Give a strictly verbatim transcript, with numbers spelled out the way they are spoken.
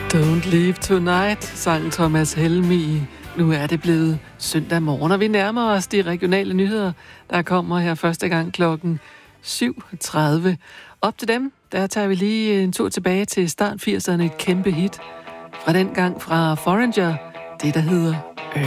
Don't Leave Tonight, sang Thomas Helmig. Nu er det blevet søndag morgen, og vi nærmer os de regionale nyheder, der kommer her første gang klokken syv tredive. Op til dem, der tager vi lige en tur tilbage til start firserne, et kæmpe hit. Fra den gang fra Foreigner, det der hedder